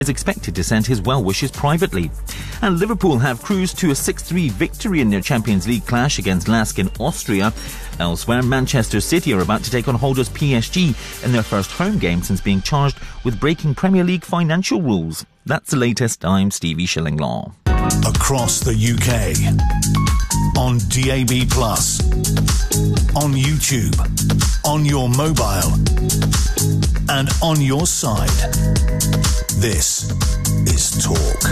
is expected to send his well wishes privately. And Liverpool have cruised to a 6-3 victory in their Champions League clash against Lask in Austria. Elsewhere, Manchester City are about to take on holders PSG in their first home game since being charged with breaking Premier League financial rules. That's the latest. I'm Stevie Shillinglaw. Across the UK, on DAB+, on YouTube, on your mobile, and on your side. This is Talk.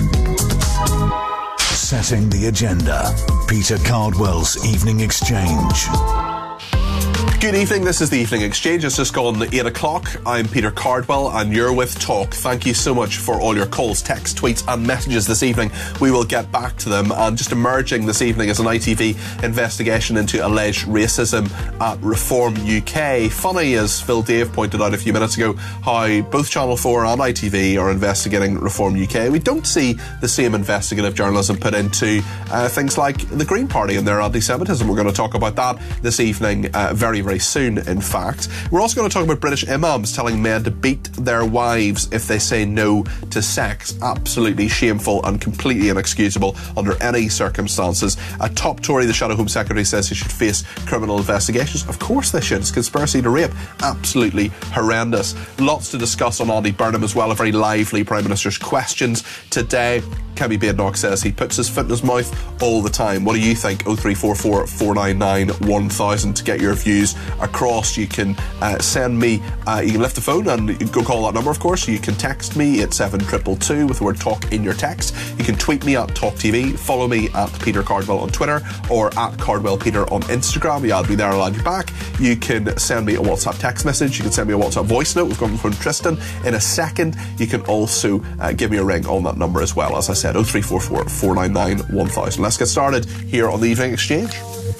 Setting the agenda. Peter Cardwell's Evening Exchange. Good evening, this is the Evening Exchange. It's just gone 8 o'clock. I'm Peter Cardwell and you're with Talk. Thank you so much for all your calls, texts, tweets and messages this evening. We will get back to them. And just emerging this evening is an ITV investigation into alleged racism at Reform UK. Funny, as Phil Dave pointed out a few minutes ago, how both Channel 4 and ITV are investigating Reform UK. We don't see the same investigative journalism put into things like the Green Party and their anti-Semitism. We're going to talk about that this evening very soon, in fact. We're also going to talk about British imams telling men to beat their wives if they say no to sex. Absolutely shameful and completely inexcusable under any circumstances. A top Tory, the Shadow Home Secretary, says he should face criminal investigations. Of course they should. It's conspiracy to rape. Absolutely horrendous. Lots to discuss on Andy Burnham as well. A very lively Prime Minister's questions today. Kemi Badenoch says he puts his foot in his mouth all the time. What do you think? 0344 499 1000 to get your views across. You can send me, you can lift the phone and you can go call that number, of course. You can text me at 7222 with the word talk in your text. You can tweet me at Talk TV, follow me at Peter Cardwell on Twitter or at Cardwell Peter on Instagram. You add me there, I'll add you back. You can send me a WhatsApp text message. You can send me a WhatsApp voice note. We've got from Tristan in a second. You can also give me a ring on that number as well. As I said, 0344 499 1000. Let's get started here on the Evening Exchange.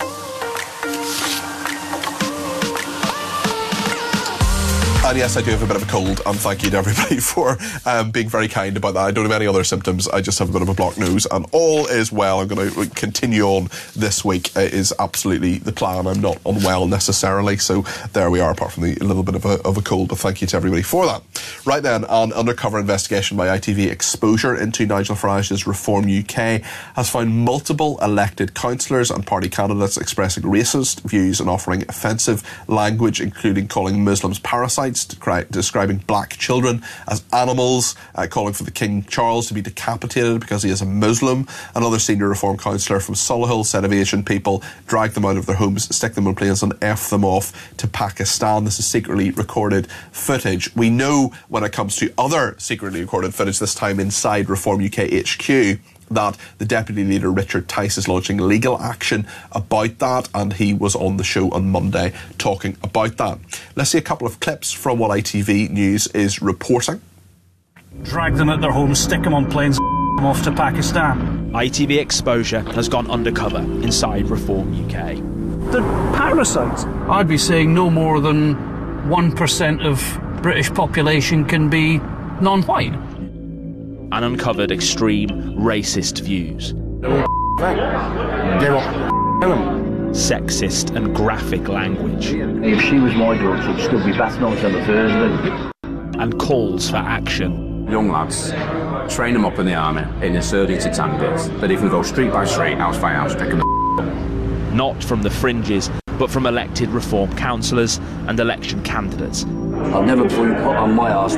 And yes, I do have a bit of a cold, and thank you to everybody for being very kind about that. I don't have any other symptoms. I just have a bit of a blocked nose, and all is well. I'm going to continue on this week. It is absolutely the plan. I'm not unwell necessarily, so there we are, apart from the little bit of a cold, but thank you to everybody for that. Right then, an undercover investigation by ITV Exposure into Nigel Farage's Reform UK has found multiple elected councillors and party candidates expressing racist views and offering offensive language, including calling Muslims parasites, describing black children as animals, calling for the King Charles to be decapitated because he is a Muslim. Another senior Reform councillor from Solihull said of Asian people, drag them out of their homes, stick them on planes and F them off to Pakistan. This is secretly recorded footage. We know when it comes to other secretly recorded footage, this time inside Reform UK HQ, that the Deputy Leader Richard Tice is launching legal action about that, and he was on the show on Monday talking about that. Let's see a couple of clips from what ITV News is reporting. Drag them at their homes, stick them on planes, them off to Pakistan. ITV Exposure has gone undercover inside Reform UK. They're parasites. I'd be saying no more than 1% of British population can be non-white. And uncovered extreme racist views. Sexist and graphic language. If she was my daughter, she'd still be batting on the Thursday. And calls for action. Young lads, train them up in the army in a surgery to tank bits, that if we go street by street, house by house, pick them up. Not from the fringes, but from elected Reform councillors and election candidates. I've never been put on my arse.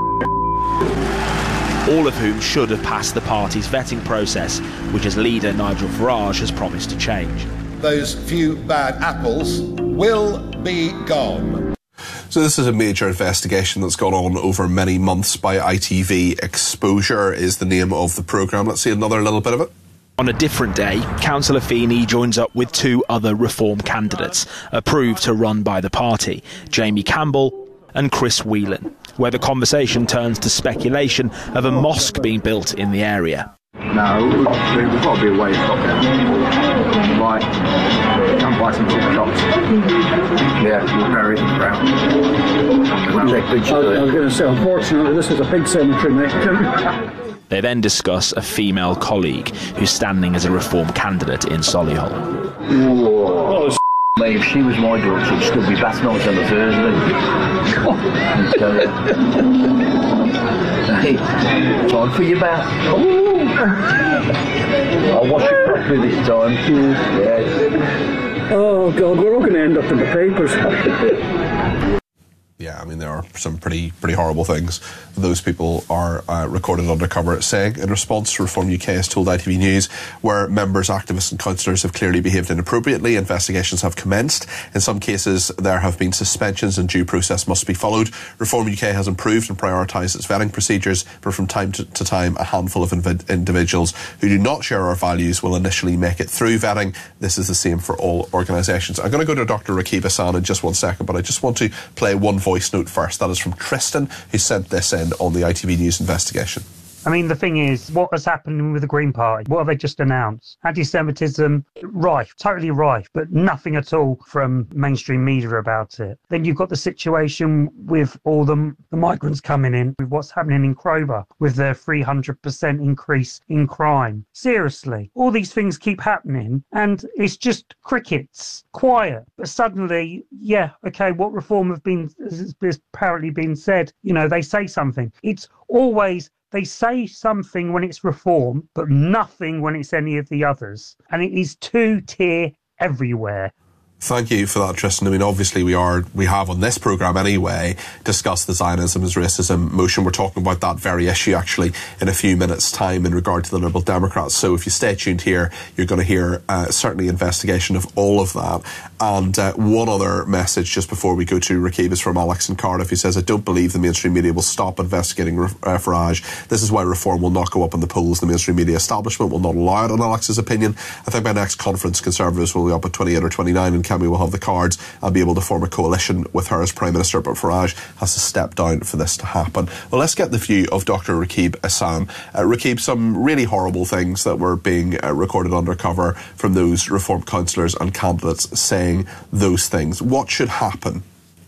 All of whom should have passed the party's vetting process, which as leader Nigel Farage has promised to change. Those few bad apples will be gone. So this is a major investigation that's gone on over many months by ITV Exposure is the name of the programme. Let's see another little bit of it. On a different day, Councillor Feeney joins up with two other Reform candidates, approved to run by the party, Jamie Campbell and Chris Whelan, where the conversation turns to speculation of a mosque being built in the area. No, we've got to be away from that. Right, come buy some chicken chops. Yeah, we're buried in the ground. I was going to say, unfortunately, this is a big cemetery, mate. They then discuss a female colleague who's standing as a Reform candidate in Solihull. Whoa. me, if she was my daughter, she'd still be baptised on the Thursday. Hey, time for your bath. I'll wash it properly this time. Yeah. Oh, God, we're all going to end up in the papers. Yeah, I mean, there are some pretty horrible things those people are recorded undercover saying. In response, Reform UK has told ITV News, where members, activists and councillors have clearly behaved inappropriately, investigations have commenced. In some cases, there have been suspensions and due process must be followed. Reform UK has improved and prioritised its vetting procedures, but from time to time, a handful of individuals who do not share our values will initially make it through vetting. This is the same for all organisations. I'm going to go to Dr. Rakib Ehsan in just 1 second, but I just want to play one voice note first. That is from Tristan, who sent this in on the ITV News investigation. I mean, the thing is, what has happened with the Green Party? What have they just announced? Anti-Semitism, rife, totally rife, but nothing at all from mainstream media about it. Then you've got the situation with all the migrants coming in, with what's happening in Cromer, with their 300% increase in crime. Seriously, all these things keep happening, and it's just crickets, quiet. But suddenly, yeah, okay, what reform has apparently been said? You know, they say something. It's always... They say something when it's reform, but nothing when it's any of the others. And it is two-tier everywhere. Thank you for that, Tristan. I mean, obviously we have on this programme anyway discussed the Zionism as racism motion. We're talking about that very issue actually in a few minutes' time in regard to the Liberal Democrats. So if you stay tuned here, you're going to hear certainly investigation of all of that. And one other message just before we go to Rakib is from Alex in Cardiff, who says, I don't believe the mainstream media will stop investigating Farage. This is why reform will not go up in the polls. The mainstream media establishment will not allow it, in Alex's opinion. I think by next conference, Conservatives will be up at 28 or 29 and Kemi will have the cards and be able to form a coalition with her as Prime Minister, but Farage has to step down for this to happen. Well, let's get the view of Dr. Rakib Ehsan. Rakib, some really horrible things that were being recorded undercover from those Reform councillors and candidates saying those things. What should happen?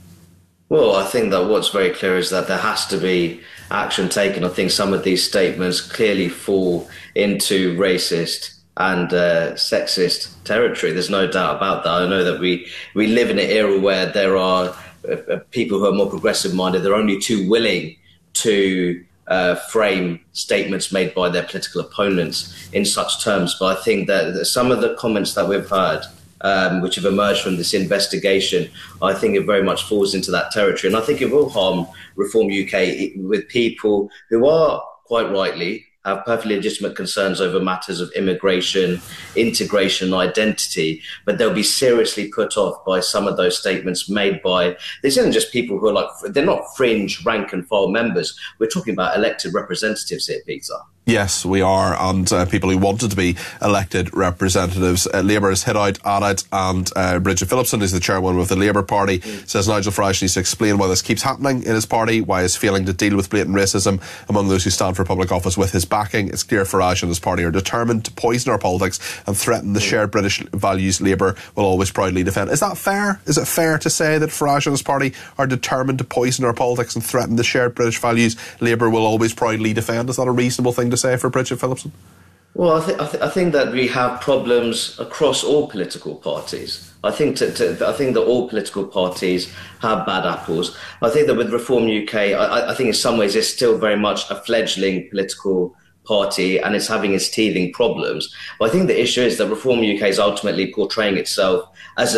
Well, I think that what's very clear is that there has to be action taken. I think some of these statements clearly fall into racist and sexist territory. There's no doubt about that. I know that we live in an era where there are people who are more progressive-minded. They're only too willing to frame statements made by their political opponents in such terms. But I think that some of the comments that we've heard, which have emerged from this investigation, I think it very much falls into that territory. And I think it will harm Reform UK with people who are, quite rightly, have perfectly legitimate concerns over matters of immigration, integration, identity, but they'll be seriously put off by some of those statements made by, this isn't just people who are they're not fringe rank and file members. We're talking about elected representatives here, Peter. Yes, we are, and people who wanted to be elected representatives. Labour has hit out at it, and Bridget Phillipson, who's the chairwoman of the Labour Party, says Nigel Farage needs to explain why this keeps happening in his party, why he's failing to deal with blatant racism among those who stand for public office with his backing. It's clear Farage and his party are determined to poison our politics and threaten the shared British values Labour will always proudly defend. Is that fair? Is it fair to say that Farage and his party are determined to poison our politics and threaten the shared British values Labour will always proudly defend? Is that a reasonable thing to say for Bridget Phillipson? Well, I think that we have problems across all political parties. I think that all political parties have bad apples. I think that with Reform UK, I think in some ways it's still very much a fledgling political party and it's having its teething problems. But I think the issue is that Reform UK is ultimately portraying itself as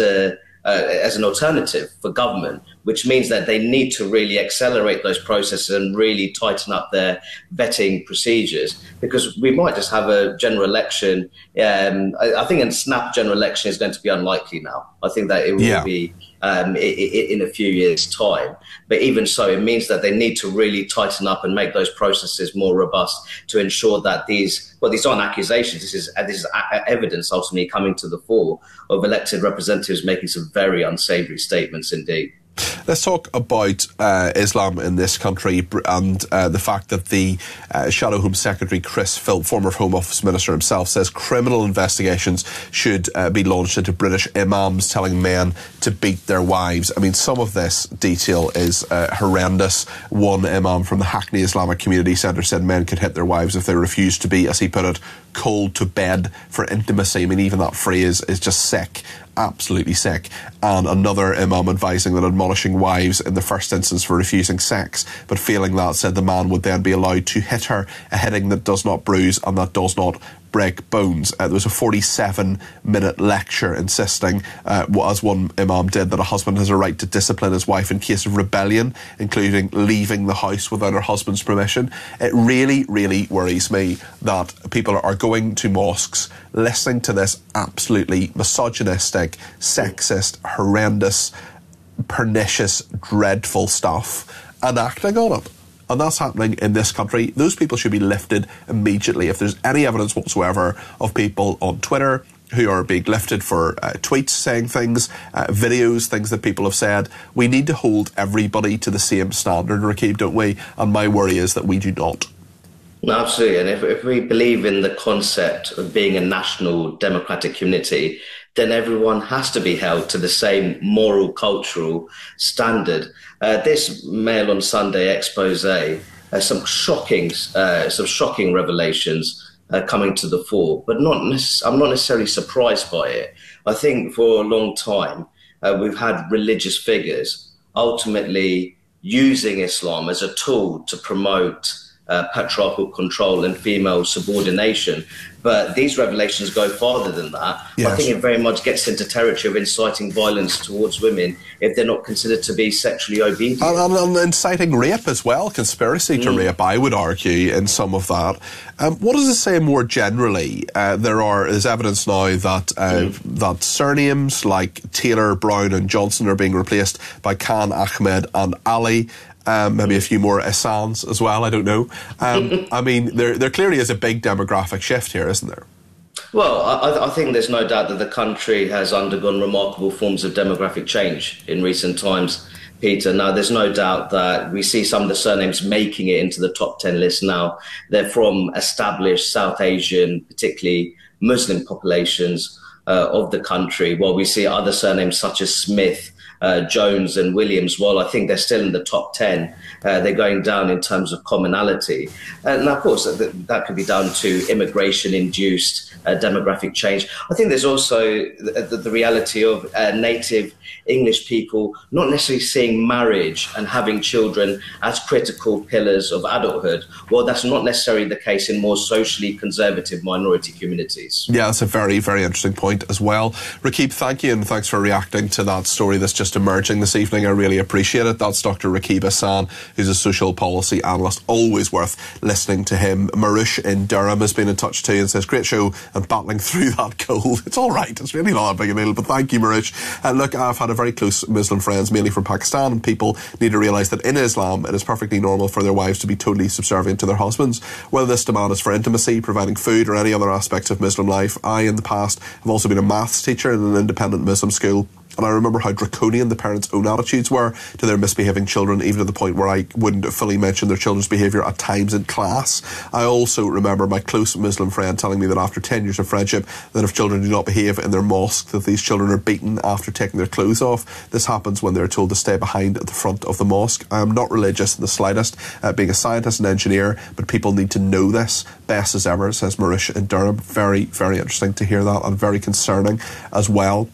an alternative for government, which means that they need to really accelerate those processes and really tighten up their vetting procedures, because we might just have a general election. I think a snap general election is going to be unlikely now. I think that it will be in a few years' time. But even so, it means that they need to really tighten up and make those processes more robust to ensure that these aren't accusations. This is evidence ultimately coming to the fore of elected representatives making some very unsavoury statements indeed. Let's talk about Islam in this country and the fact that the Shadow Home Secretary Chris Philp, former Home Office Minister himself, says criminal investigations should be launched into British imams telling men to beat their wives. I mean, some of this detail is horrendous. One imam from the Hackney Islamic Community Centre said men could hit their wives if they refused to be, as he put it, cold to bed for intimacy. I mean, even that phrase is just sick absolutely sick. And another imam advising that admonishing wives in the first instance for refusing sex, but failing that, said the man would then be allowed to hit her, a hitting that does not bruise and that does not break bones. There was a 47-minute lecture insisting, as one imam did, that a husband has a right to discipline his wife in case of rebellion, including leaving the house without her husband's permission. It really, really worries me that people are going to mosques, listening to this absolutely misogynistic, sexist, horrendous, pernicious, dreadful stuff and acting on it. And that's happening in this country. Those people should be lifted immediately. If there's any evidence whatsoever of people on Twitter who are being lifted for tweets saying things, videos, things that people have said, we need to hold everybody to the same standard, Rakib, don't we? And my worry is that we do not. No, absolutely. And if we believe in the concept of being a national democratic community, then everyone has to be held to the same moral, cultural standard. This Mail on Sunday expose, some shocking revelations coming to the fore, but I'm not necessarily surprised by it. I think for a long time we've had religious figures ultimately using Islam as a tool to promote patriarchal control and female subordination. But these revelations go farther than that. Yes. I think it very much gets into territory of inciting violence towards women if they're not considered to be sexually obedient. And inciting rape as well, conspiracy to rape, I would argue, in some of that. What does it say more generally? There's evidence now that that surnames like Taylor, Brown and Johnson are being replaced by Khan, Ahmed and Ali. Maybe a few more Assans as well, I don't know. I mean, there clearly is a big demographic shift here, isn't there? Well, I think there's no doubt that the country has undergone remarkable forms of demographic change in recent times, Peter. Now, there's no doubt that we see some of the surnames making it into the top 10 list now. They're from established South Asian, particularly Muslim populations of the country, while we see other surnames such as Smith, Jones and Williams, while I think they're still in the top 10, they're going down in terms of commonality. And of course, that could be down to immigration-induced demographic change. I think there's also the reality of native English people not necessarily seeing marriage and having children as critical pillars of adulthood. Well, that's not necessarily the case in more socially conservative minority communities. Yeah, that's a very, very interesting point as well. Rakib, thank you, and thanks for reacting to that story that's just emerging this evening. I really appreciate it. That's Dr. Rakib Ehsan, who's a social policy analyst. Always worth listening to him. Marush in Durham has been in touch too and says, great show and battling through that cold. It's all right. It's really not a big deal, but thank you, Marush. Look, I've had a very close Muslim friends, mainly from Pakistan, and people need to realise that in Islam it is perfectly normal for their wives to be totally subservient to their husbands. Whether this demand is for intimacy, providing food or any other aspects of Muslim life. I, in the past, have also been a maths teacher in an independent Muslim school. And I remember how draconian the parents' own attitudes were to their misbehaving children, even to the point where I wouldn't fully mention their children's behaviour at times in class. I also remember my close Muslim friend telling me that after 10 years of friendship, that if children do not behave in their mosque, that these children are beaten after taking their clothes off. This happens when they're told to stay behind at the front of the mosque. I am not religious in the slightest, being a scientist and engineer, but people need to know this. Best as ever, says Marush in Durham. Very, very interesting to hear that, and very concerning as well.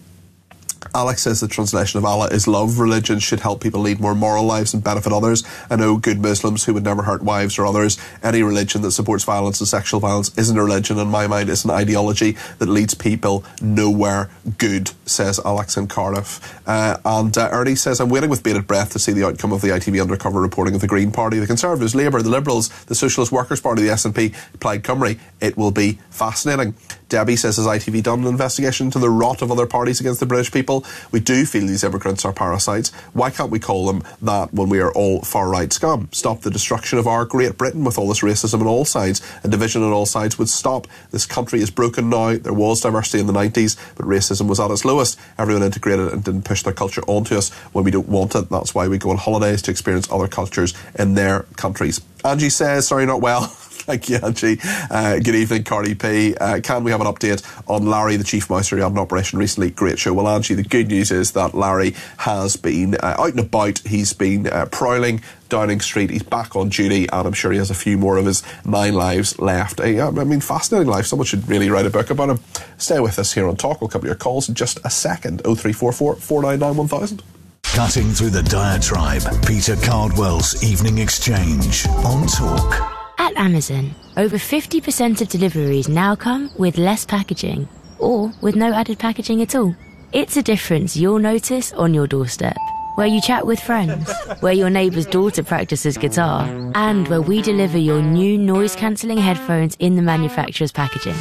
Alex says the translation of Allah is love. Religion should help people lead more moral lives and benefit others. I know good Muslims who would never hurt wives or others. Any religion that supports violence and sexual violence isn't a religion. In my mind, it's an ideology that leads people nowhere good, says Alex in Cardiff. And Ernie says, I'm waiting with bated breath to see the outcome of the ITV undercover reporting of the Green Party, the Conservatives, Labour, the Liberals, the Socialist Workers' Party, the SNP, Plaid Cymru. It will be fascinating. Debbie says, has ITV done an investigation into the rot of other parties against the British people? We do feel these immigrants are parasites. Why can't we call them that when we are all far-right scum? Stop the destruction of our Great Britain with all this racism on all sides, and division on all sides would stop. This country is broken now. There was diversity in the 90s, but racism was at its lowest. Everyone integrated and didn't push their culture onto us when we don't want it. That's why we go on holidays, to experience other cultures in their countries. Angie says, sorry, not well. Thank you, Angie. Good evening, Cardi P. Can we have an update on Larry, the Chief Mouser, who had an operation recently? Great show. Well, Angie, the good news is that Larry has been out and about. He's been prowling Downing Street. He's back on duty, and I'm sure he has a few more of his 9 lives left. I mean, fascinating life. Someone should really write a book about him. Stay with us here on Talk. We'll come to your calls in just a second. 0344 499 1000. Cutting through the diatribe, Peter Cardwell's Evening Exchange on Talk. At Amazon, over 50% of deliveries now come with less packaging, or with no added packaging at all. It's a difference you'll notice on your doorstep, where you chat with friends, where your neighbour's daughter practices guitar, and where we deliver your new noise-cancelling headphones in the manufacturer's packaging.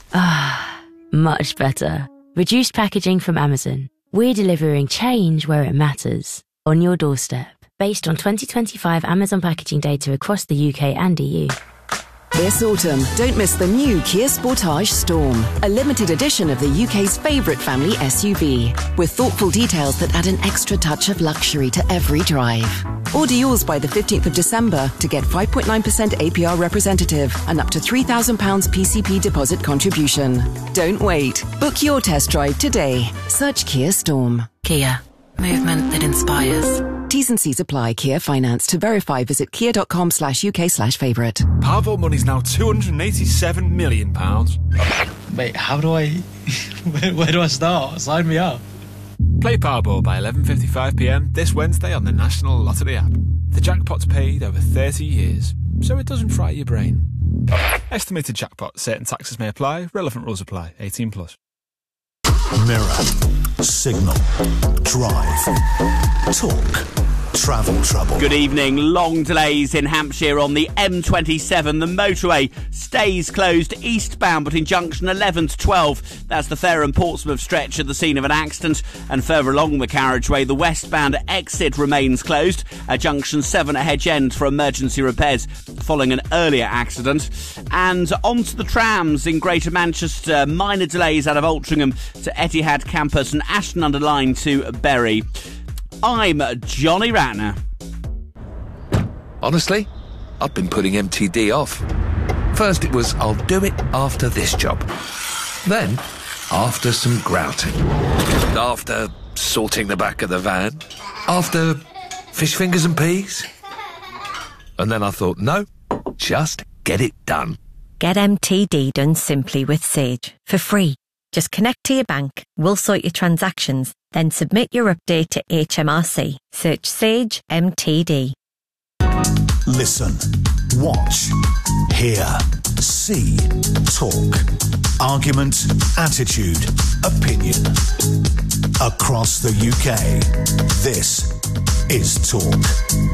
Ah, much better. Reduced packaging from Amazon. We're delivering change where it matters, on your doorstep. Based on 2025 Amazon packaging data across the UK and EU. This autumn, don't miss the new Kia Sportage Storm, a limited edition of the UK's favourite family SUV, with thoughtful details that add an extra touch of luxury to every drive. Order yours by the 15th of December to get 5.9% APR representative and up to £3,000 PCP deposit contribution. Don't wait. Book your test drive today. Search Kia Storm. Kia. Movement that inspires. T's and C's apply. Kia Finance. To verify, visit kia.com/UK/favourite. Powerball money's now £287 million. Wait, how do I... where do I start? Sign me up. Play Powerball by 11:55pm this Wednesday on the National Lottery app. The jackpot's paid over 30 years, so it doesn't fry your brain. Estimated jackpot. Certain taxes may apply. Relevant rules apply. 18+. Mirror, Signal, Drive, Talk, Travel Trouble. Good evening. Long delays in Hampshire on the M27. The motorway stays closed eastbound between junction 11 to 12. That's the Fareham Portsmouth stretch at the scene of an accident. And further along the carriageway, the westbound exit remains closed at junction 7 at Hedge End for emergency repairs following an earlier accident. And onto the trams in Greater Manchester. Minor delays out of Altrincham to Etihad Campus and Ashton under Lyne to Bury. I'm Johnny Ratner. Honestly, I've been putting MTD off. First it was, I'll do it after this job. Then, after some grouting. After sorting the back of the van. After fish fingers and peas. And then I thought, no, just get it done. Get MTD done simply with Sage, for free. Just connect to your bank, we'll sort your transactions, then submit your update to HMRC. Search Sage MTD. Listen, watch, hear, see, talk. Argument, attitude, opinion. Across the UK, this is Talk.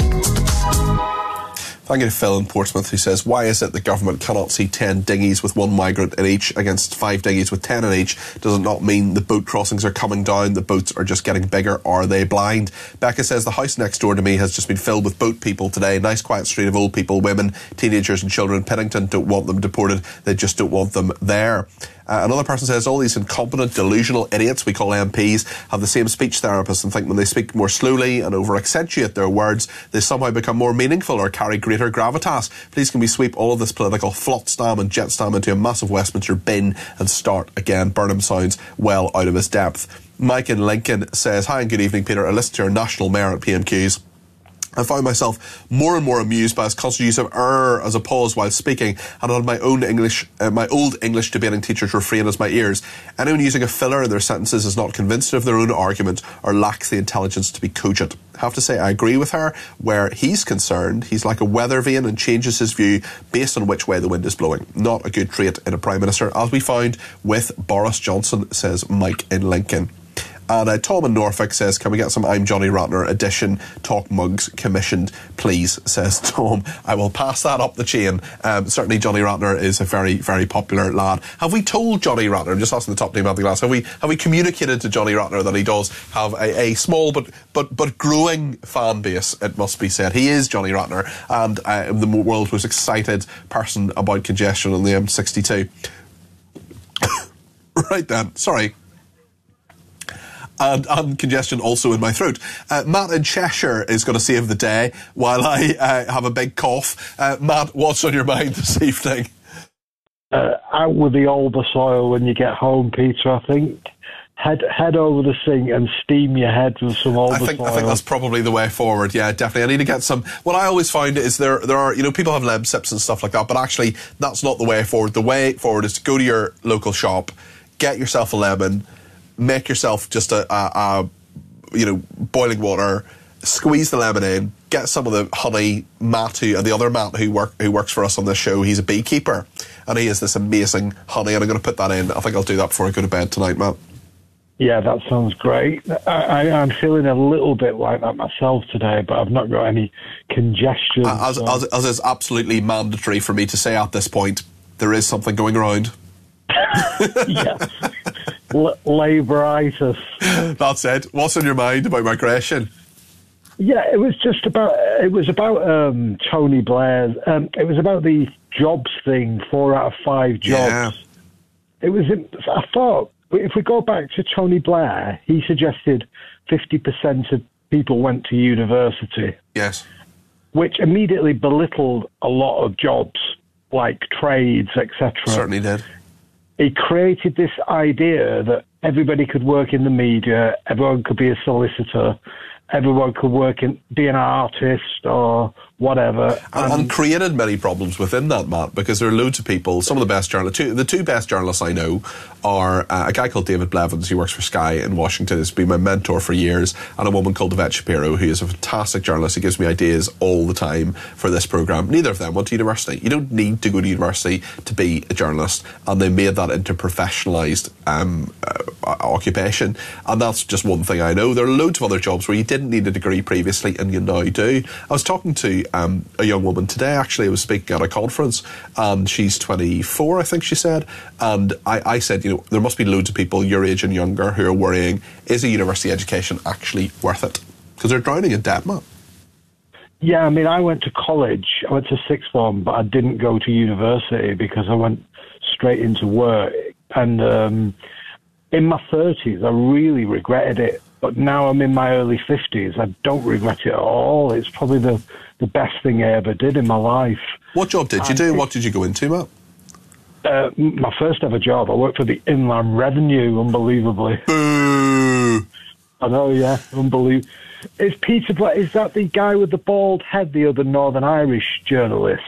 Thank you to Phil in Portsmouth, who says, why is it the government cannot see 10 dinghies with 1 migrant in each against 5 dinghies with 10 in each? Does it not mean the boat crossings are coming down, the boats are just getting bigger? Are they blind? Becca says, the house next door to me has just been filled with boat people today. Nice quiet street of old people, women, teenagers and children. Pennington don't want them deported, they just don't want them there. Another person says, all these incompetent, delusional idiots we call MPs have the same speech therapists and think when they speak more slowly and over-accentuate their words, they somehow become more meaningful or carry greater gravitas. Please can we sweep all of this political flotstam and jetstam into a massive Westminster bin and start again? Burnham sounds well out of his depth. Mike in Lincoln says, hi and good evening, Peter. I listened to your national mayor at PMQs. I found myself more and more amused by his constant use of as a pause while speaking, and had my old English debating teacher's refrain as my ears. Anyone using a filler in their sentences is not convinced of their own argument or lacks the intelligence to be cogent. I have to say I agree with her. Where he's concerned, he's like a weather vane and changes his view based on which way the wind is blowing. Not a good trait in a Prime Minister, as we found with Boris Johnson, says Mike in Lincoln. And Tom in Norfolk says, can we get some I'm Johnny Ratner edition talk mugs commissioned, please, says Tom. I will pass that up the chain. Certainly Johnny Ratner is a very, very popular lad. Have we told Johnny Ratner, I'm just asking the top name of the glass, have we communicated to Johnny Ratner that he does have a small but growing fan base, it must be said. He is Johnny Ratner, and the world's most excited person about congestion on the M62. Right then, sorry. and congestion also in my throat. Matt in Cheshire is going to save the day while I have a big cough. Matt, what's on your mind this evening? Out with the Alba soil when you get home, Peter, I think. Head over the sink and steam your head with some Alba soil. I think that's probably the way forward. Yeah, definitely. I need to get some. What I always find is there are, people have Lemsips and stuff like that, but actually that's not the way forward. The way forward is to go to your local shop, get yourself a lemon, make yourself just a boiling water, squeeze the lemon in, get some of the honey. Matt, the other Matt who works for us on this show, he's a beekeeper, and he has this amazing honey, and I'm going to put that in. I think I'll do that before I go to bed tonight, Matt. Yeah, that sounds great. I'm feeling a little bit like that myself today, but I've not got any congestion. As is absolutely mandatory for me to say at this point, there is something going around. Yes. Labouritis. That's it. What's on your mind about migration? Yeah, it was about Tony Blair. It was about the jobs thing, 4 out of 5 jobs. Yeah. I thought, if we go back to Tony Blair, he suggested 50% of people went to university. Yes. Which immediately belittled a lot of jobs, like trades, etc. Certainly did. He created this idea that everybody could work in the media, everyone could be a solicitor, everyone could be an artist or whatever. And created many problems within that, Matt, because there are loads of people, some of the best journalists, the two best journalists I know are a guy called David Blevins, who works for Sky in Washington, has been my mentor for years, and a woman called Yvette Shapiro, who is a fantastic journalist who gives me ideas all the time for this programme. Neither of them went to university. You don't need to go to university to be a journalist, and they made that into professionalised occupation, and that's just one thing I know. There are loads of other jobs where you didn't need a degree previously and you now do. I was talking to a young woman today, actually. I was speaking at a conference, and she's 24, I think she said, and I said, there must be loads of people your age and younger who are worrying, is a university education actually worth it? Because they're drowning in debt, Matt. Yeah, I mean, I went to college, I went to sixth form, but I didn't go to university because I went straight into work, and in my 30s I really regretted it, but now I'm in my early 50s, I don't regret it at all. It's probably the best thing I ever did in my life. What job did you do? What did you go into, Matt? My first ever job, I worked for the Inland Revenue, unbelievably. Boo! I know, yeah, unbelievable. Is Peter Blair, is that the guy with the bald head, the other Northern Irish journalist?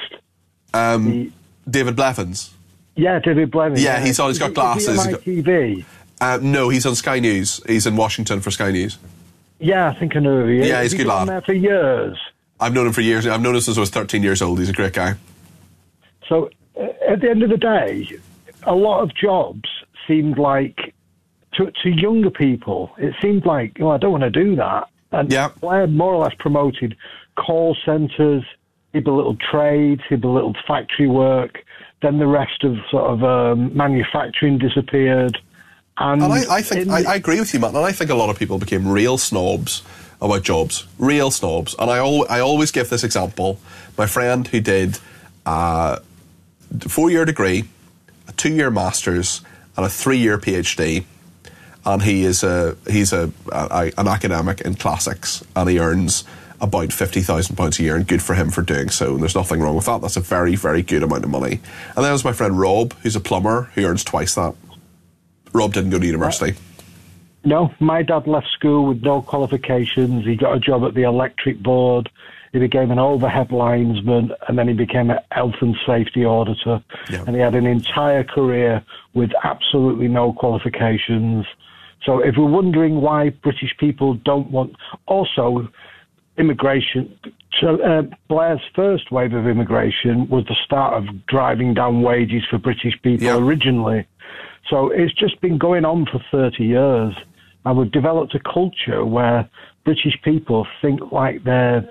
David Blevins? Yeah, David Blevins. Yeah, he's got glasses. Is he on ITV? No, he's on Sky News. He's in Washington for Sky News. Yeah, I think I know who he is. Yeah, he's a good lad. He's been there for years. I've known him for years. I've known him since I was 13 years old. He's a great guy. So, at the end of the day, a lot of jobs seemed like, to younger people, it seemed like, I don't want to do that. And Blair more or less promoted call centres, he belittled trades, he belittled factory work, then the rest of sort of manufacturing disappeared. And I agree with you, Matt, and I think a lot of people became real snobs about jobs. Real snobs. And I always give this example. My friend who did a 4-year degree, a 2-year master's, and a 3-year PhD, and he's an academic in classics, and he earns about £50,000 a year, and good for him for doing so, and there's nothing wrong with that. That's a very, very good amount of money. And then there's my friend Rob, who's a plumber, who earns twice that. Rob didn't go to university. No, my dad left school with no qualifications. He got a job at the electric board. He became an overhead linesman, and then he became an health and safety auditor. Yeah. And he had an entire career with absolutely no qualifications. So if we're wondering why British people don't want... Also, immigration... So, Blair's first wave of immigration was the start of driving down wages for British people originally. So it's just been going on for 30 years. And we've developed a culture where British people think like they're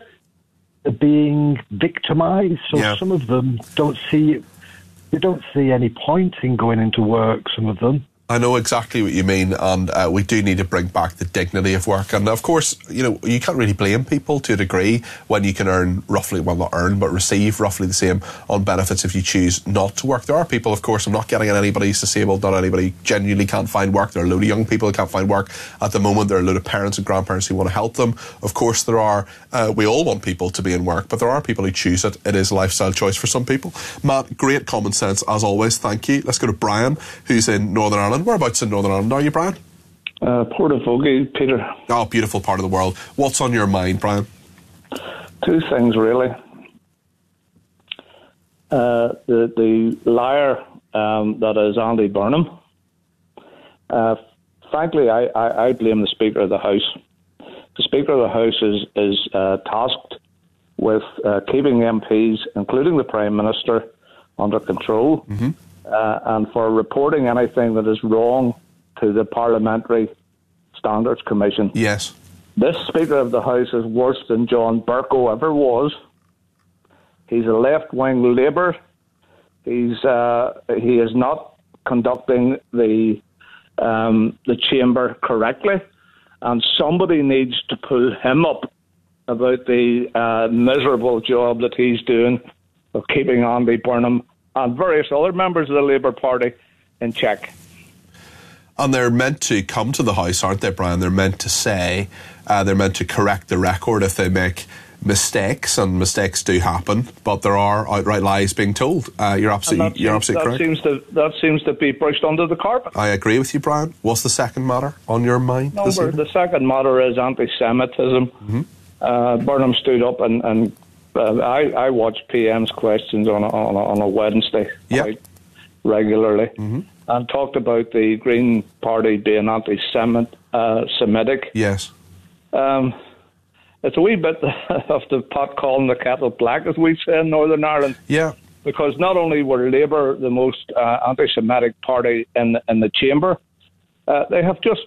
being victimised. So some of them don't see any point in going into work, some of them. I know exactly what you mean, and we do need to bring back the dignity of work. And of course, you can't really blame people to a degree when you can earn roughly, well, not earn, but receive roughly the same on benefits if you choose not to work. There are people, of course, I'm not getting at anybody's disabled, not anybody genuinely can't find work. There are a load of young people who can't find work at the moment. There are a load of parents and grandparents who want to help them. Of course, there are, we all want people to be in work, but there are people who choose it. It is a lifestyle choice for some people. Matt, great common sense as always. Thank you. Let's go to Brian, who's in Northern Ireland. Whereabouts in Northern Ireland are you, Brian? Portavogie, Peter. Oh, beautiful part of the world. What's on your mind, Brian? Two things, really. The liar that is Andy Burnham. Frankly, I blame the Speaker of the House. The Speaker of the House is tasked with keeping MPs, including the Prime Minister, under control. Mm-hmm. And for reporting anything that is wrong to the Parliamentary Standards Commission. Yes. This Speaker of the House is worse than John Bercow ever was. He's a left-wing Labour. He is not conducting the chamber correctly, and somebody needs to pull him up about the miserable job that he's doing of keeping Andy Burnham and various other members of the Labour Party in check. And they're meant to come to the House, aren't they, Brian? They're meant to say, they're meant to correct the record if they make mistakes, and mistakes do happen, but there are outright lies being told. You're absolutely correct. That seems to be brushed under the carpet. I agree with you, Brian. What's the second matter on your mind? The second matter is anti-Semitism. Mm-hmm. Burnham stood up and I watch PM's questions on a Wednesday quite regularly, mm-hmm. and talked about the Green Party being anti-Semitic. Yes. It's a wee bit of the pot calling the kettle black, as we say in Northern Ireland. Yeah. Because not only were Labour the most anti-Semitic party in the chamber, they have just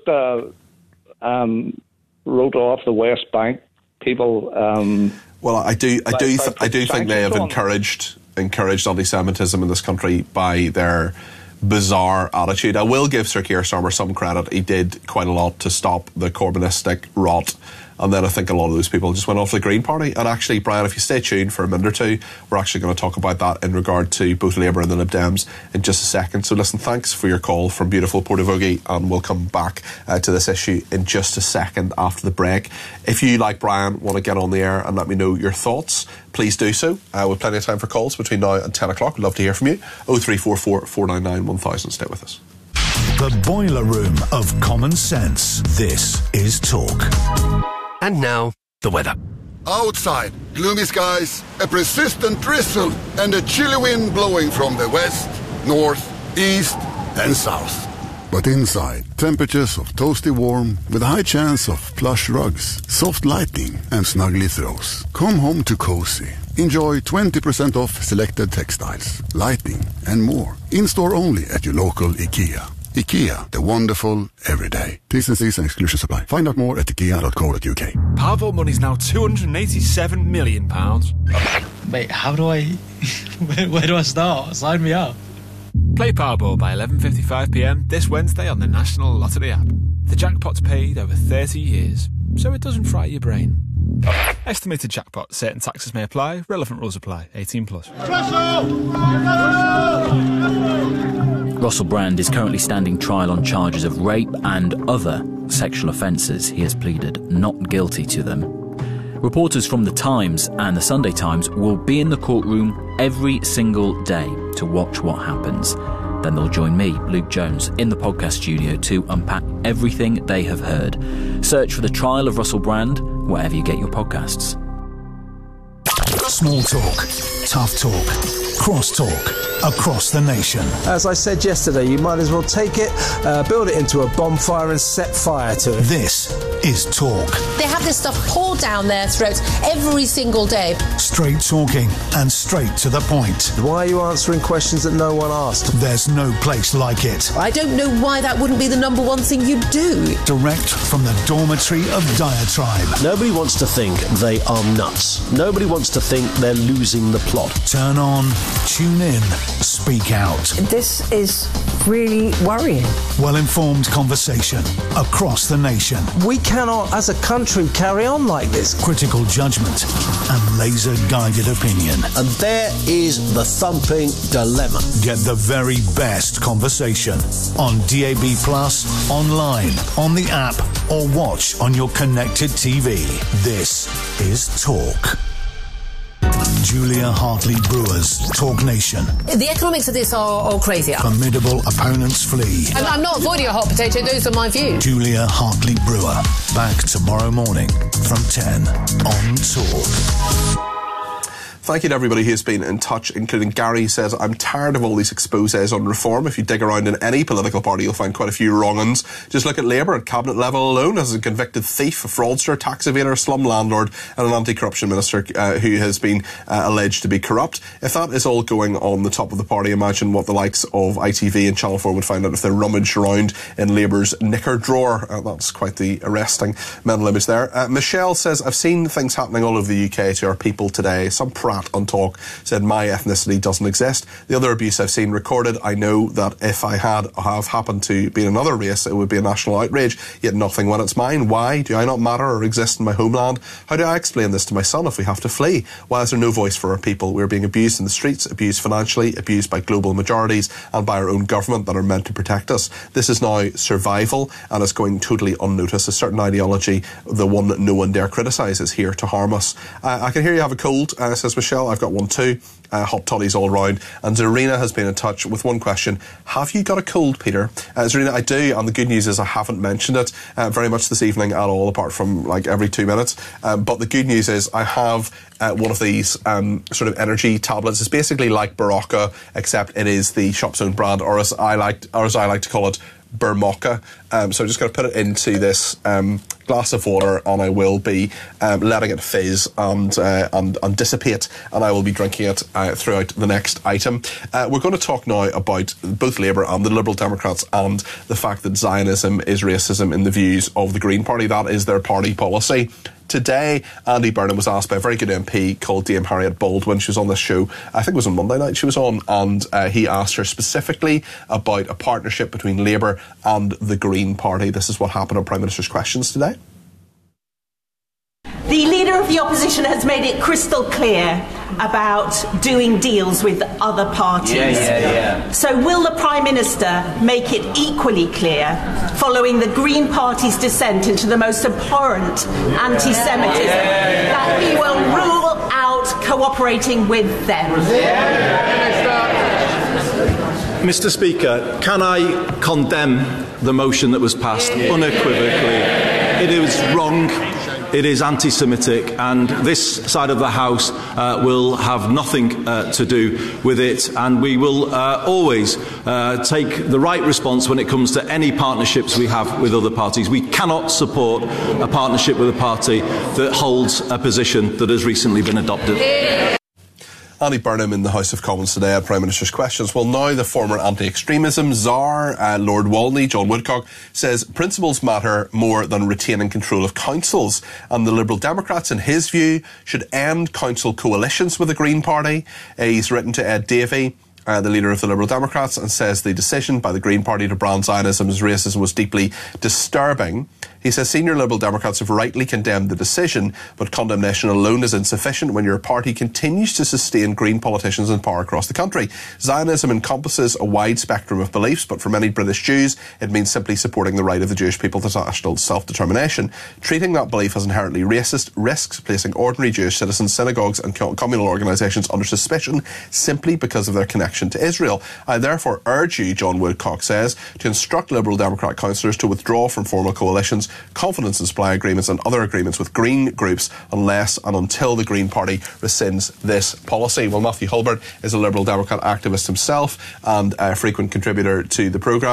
wrote off the West Bank people. Well, I do think they have encouraged anti-Semitism in this country by their bizarre attitude. I will give Sir Keir Starmer some credit. He did quite a lot to stop the Corbynistic rot. And then I think a lot of those people just went off to the Green Party. And actually, Brian, if you stay tuned for a minute or two, we're actually going to talk about that in regard to both Labour and the Lib Dems in just a second. So listen, thanks for your call from beautiful Portavogie, and we'll come back to this issue in just a second after the break. If you, like Brian, want to get on the air and let me know your thoughts, please do so. We've plenty of time for calls between now and 10 o'clock. We'd love to hear from you. 0344 499 1000. Stay with us. The boiler room of common sense. This is Talk. And now, the weather. Outside, gloomy skies, a persistent drizzle, and a chilly wind blowing from the west, north, east, and south. But inside, temperatures of toasty warm with a high chance of plush rugs, soft lighting, and snuggly throws. Come home to cozy. Enjoy 20% off selected textiles, lighting, and more. In-store only at your local IKEA. IKEA, the wonderful everyday. T's and C's and exclusions apply. Find out more at ikea.co.uk. Powerball money's now £287 million. Wait, how do I... where do I start? Sign me up. Play Powerball by 11:55pm this Wednesday on the National Lottery app. The jackpot's paid over 30 years, so it doesn't fry your brain. Estimated jackpot. Certain taxes may apply. Relevant rules apply. 18+. Russell Brand is currently standing trial on charges of rape and other sexual offences. He has pleaded not guilty to them. Reporters from The Times and The Sunday Times will be in the courtroom every single day to watch what happens. Then they'll join me, Luke Jones, in the podcast studio to unpack everything they have heard. Search for The Trial of Russell Brand wherever you get your podcasts. Small talk, tough talk, cross talk, across the nation. As I said yesterday, you might as well take it, build it into a bonfire and set fire to it. This is talk. They have this stuff poured down their throats every single day. Straight talking and straight to the point. Why are you answering questions that no one asked? There's no place like it. I don't know why that wouldn't be the number one thing you do. Direct from the dormitory of Diatribe. Nobody wants to think they are nuts. Nobody wants to think they're losing the plot. Turn on, tune in, speak out. This is really worrying. Well-informed conversation across the nation. We cannot, as a country, carry on like this. Critical judgment and laser-guided opinion. And there is the thumping dilemma. Get the very best conversation on DAB+, online, on the app, or watch on your connected TV. This is Talk. Julia Hartley-Brewer's Talk Nation. The economics of this are crazy. Formidable opponents flee. And I'm not avoiding a hot potato, those are my views. Julia Hartley-Brewer. Back tomorrow morning from 10 on Talk. Thank you to everybody who's been in touch, including Gary says, I'm tired of all these exposés on reform. If you dig around in any political party, you'll find quite a few wrong uns. Just look at Labour at cabinet level alone as a convicted thief, a fraudster, tax evader, slum landlord and an anti-corruption minister who has been alleged to be corrupt. If that is all going on the top of the party, imagine what the likes of ITV and Channel 4 would find out if they rummaged around in Labour's knicker drawer. That's quite the arresting mental image there. Michelle says, I've seen things happening all over the UK to our people today. Some prat on Talk said my ethnicity doesn't exist. The other abuse I've seen recorded, I know that if I have happened to be in another race, it would be a national outrage, yet nothing when it's mine. Why? Do I not matter or exist in my homeland? How do I explain this to my son if we have to flee? Why is there no voice for our people? We're being abused in the streets, abused financially, abused by global majorities and by our own government that are meant to protect us. This is now survival and it's going totally unnoticed. A certain ideology, the one that no one dare criticise, is here to harm us. I can hear you have a cold, says Michelle. I've got one too. Hot toddies all round. And Zarina has been in touch with one question. Have you got a cold, Peter? Zarina, I do, and the good news is I haven't mentioned it very much this evening at all, apart from like every 2 minutes. But the good news is I have one of these sort of energy tablets. It's basically like Barocca, except it is the Shop's own brand, or as I like to call it, Burmocca. So I'm just going to put it into this glass of water, and I will be letting it fizz and dissipate, and I will be drinking it throughout the next item. We're going to talk now about both Labour and the Liberal Democrats and the fact that Zionism is racism in the views of the Green Party. That is their party policy. Today, Andy Burnham was asked by a very good MP called Dame Harriet Baldwin. She was on this show, I think it was on Monday night she was on, and he asked her specifically about a partnership between Labour and the Green Party. This is what happened on Prime Minister's Questions today. The Leader of the Opposition has made it crystal clear about doing deals with other parties. So will the Prime Minister make it equally clear, following the Green Party's descent into the most abhorrent anti-Semitism, that he will rule out cooperating with them? Mr. Speaker, can I condemn the motion that was passed unequivocally? It is wrong. It is anti-Semitic, and this side of the House will have nothing to do with it, and we will always take the right response when it comes to any partnerships we have with other parties. We cannot support a partnership with a party that holds a position that has recently been adopted. Andy Burnham in the House of Commons today at Prime Minister's Questions. Well, now the former anti-extremism czar, Lord Walney, John Woodcock, says principles matter more than retaining control of councils. And the Liberal Democrats, in his view, should end council coalitions with the Green Party. He's written to Ed Davey, the leader of the Liberal Democrats, and says the decision by the Green Party to brand Zionism as racism was deeply disturbing. He says senior Liberal Democrats have rightly condemned the decision, but condemnation alone is insufficient when your party continues to sustain Green politicians in power across the country. Zionism encompasses a wide spectrum of beliefs, but for many British Jews, it means simply supporting the right of the Jewish people to national self-determination. Treating that belief as inherently racist risks placing ordinary Jewish citizens, synagogues and communal organisations under suspicion simply because of their connection to Israel. I therefore urge you, John Woodcock says, to instruct Liberal Democrat councillors to withdraw from formal coalitions, confidence and supply agreements and other agreements with Green groups unless and until the Green Party rescinds this policy. Well, Matthew Hulbert is a Liberal Democrat activist himself and a frequent contributor to the programme.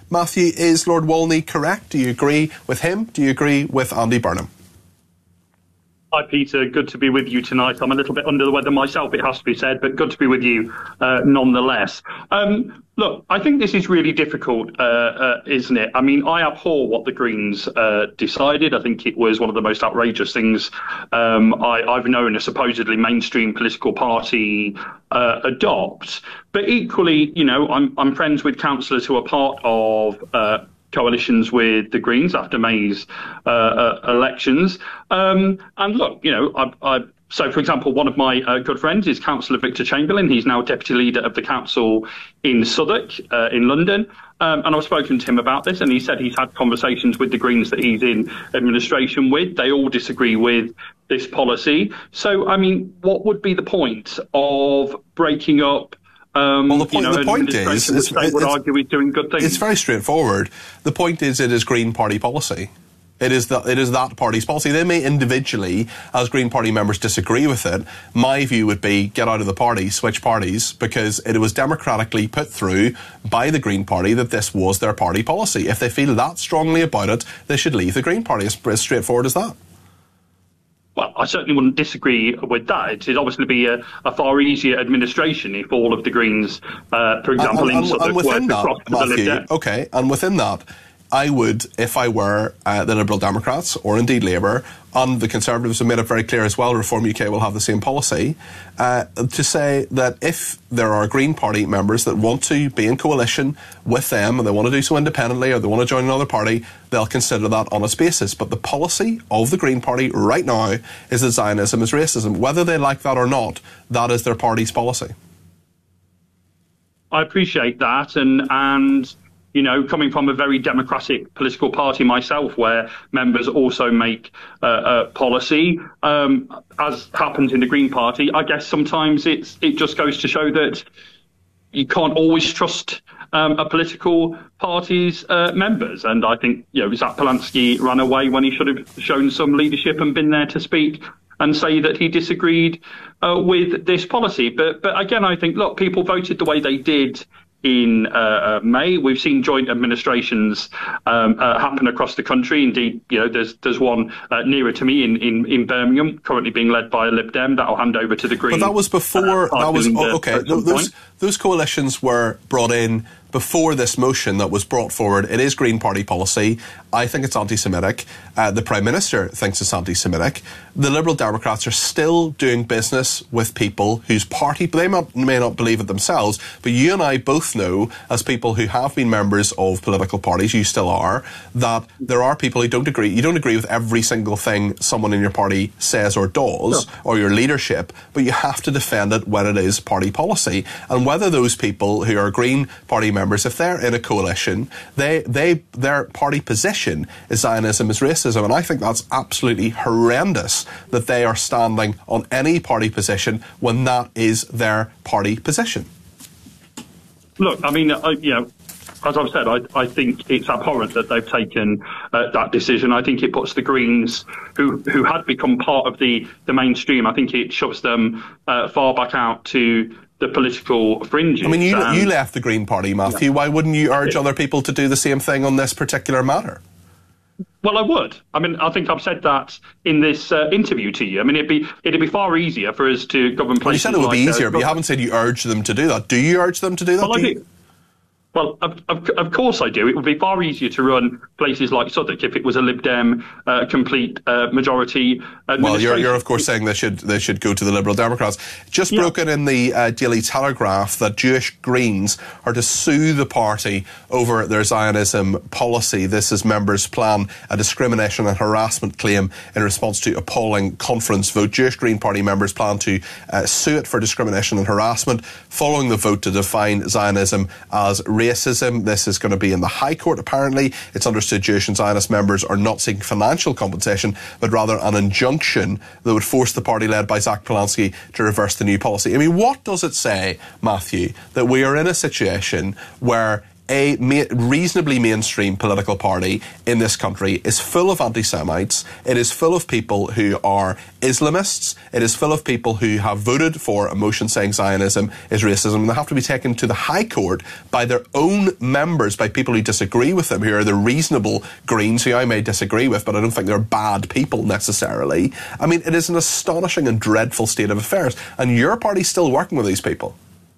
Matthew, is Lord Walney correct? Do you agree with him? Do you agree with Andy Burnham? Hi, Peter. Good to be with you tonight. I'm a little bit under the weather myself, it has to be said, but good to be with you nonetheless. Look, I think this is really difficult, isn't it? I mean, I abhor what the Greens decided. I think it was one of the most outrageous things I've known a supposedly mainstream political party adopt. But equally, you know, I'm friends with councillors who are part of coalitions with the Greens after May's elections. And look, you know, so, for example, one of my good friends is Councillor Victor Chamberlain. He's now Deputy Leader of the Council in Southwark, in London. And I've spoken to him about this, and he said he's had conversations with the Greens that he's in administration with. They all disagree with this policy. So, I mean, what would be the point of breaking up well, the point is, they would argue he's doing good things? It's very straightforward. The point is, it is Green Party policy. It is that party's policy. They may individually, as Green Party members, disagree with it. My view would be get out of the party, switch parties, because it was democratically put through by the Green Party that this was their party policy. If they feel that strongly about it, they should leave the Green Party. It's as straightforward as that. Well, I certainly wouldn't disagree with that. It'd obviously be a far easier administration if all of the Greens, for example, in Southwark were to cross to the Lib Dem. Okay, and within that, I would, if I were the Liberal Democrats, or indeed Labour, and the Conservatives have made it very clear as well, Reform UK will have the same policy, to say that if there are Green Party members that want to be in coalition with them, and they want to do so independently, or they want to join another party, they'll consider that on its basis. But the policy of the Green Party right now is that Zionism is racism. Whether they like that or not, that is their party's policy. I appreciate that, and you know, coming from a very democratic political party myself, where members also make policy, as happens in the Green Party, I guess sometimes it just goes to show that you can't always trust a political party's members. And I think, you know, Zach Polanski ran away when he should have shown some leadership and been there to speak and say that he disagreed with this policy. But again, I think, look, people voted the way they did in May. We've seen joint administrations happen across the country. Indeed, you know, there's one nearer to me in Birmingham, currently being led by a Lib Dem. That'll hand over to the Greens. But that was before. Those coalitions were brought in before this motion that was brought forward. It is Green Party policy. I think it's anti-Semitic. The Prime Minister thinks it's anti-Semitic. The Liberal Democrats are still doing business with people whose party, they may not believe it themselves, but you and I both know, as people who have been members of political parties, you still are, that there are people who don't agree. You don't agree with every single thing someone in your party says or does, or your leadership, but you have to defend it when it is party policy. And whether those people who are Green Party members, if they're in a coalition, their party position is Zionism is racism, and I think that's absolutely horrendous that they are standing on any party position when that is their party position. Look, I mean, you know, as I've said, I think it's abhorrent that they've taken that decision. I think it puts the Greens, who had become part of the mainstream, I think it shoves them far back out to the political fringes. I mean, you left the Green Party, Matthew. Why wouldn't you urge other people to do the same thing on this particular matter? Well, I would. I mean, I think I've said that in this interview to you. I mean, it'd be far easier for us to govern places. Well, you said it would be easier, but you haven't said you urge them to do that. Do you urge them to do that? Well, I do. Well, of course I do. It would be far easier to run places like Southwark if it was a Lib Dem complete majority administration. Well, you're of course saying they should go to the Liberal Democrats. Just broken in the Daily Telegraph that Jewish Greens are to sue the party over their Zionism policy. This is members plan a discrimination and harassment claim in response to appalling conference vote. Jewish Green Party members plan to sue it for discrimination and harassment following the vote to define Zionism as racism. This is going to be in the High Court, apparently. It's understood Jewish and Zionist members are not seeking financial compensation, but rather an injunction that would force the party led by Zach Polanski to reverse the new policy. I mean, what does it say, Matthew, that we are in a situation where a reasonably mainstream political party in this country is full of anti-Semites. It is full of people who are Islamists. It is full of people who have voted for a motion saying Zionism is racism, and they have to be taken to the High Court by their own members, by people who disagree with them, who are the reasonable Greens, who I may disagree with, but I don't think they're bad people necessarily. I mean, it is an astonishing and dreadful state of affairs, and your party's still working with these people.